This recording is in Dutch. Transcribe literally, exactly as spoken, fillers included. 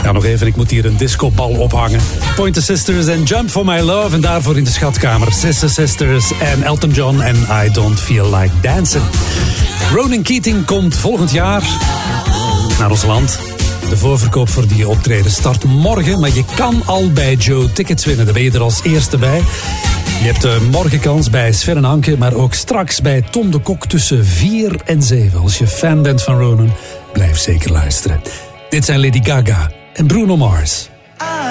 Ja, nog even, ik moet hier een discobal ophangen. Pointer Sisters en Jump for My Love. En daarvoor in de schatkamer Sister Sisters en Elton John en I Don't Feel Like Dancing. Ronan Keating komt volgend jaar naar ons land. De voorverkoop voor die optreden start morgen. Maar je kan al bij Joe tickets winnen. Daar ben je er als eerste bij. Je hebt de morgen kans bij Sven en Anke. Maar ook straks bij Tom de Kok tussen vier en zeven. Als je fan bent van Ronan, blijf zeker luisteren. Dit zijn Lady Gaga en Bruno Mars.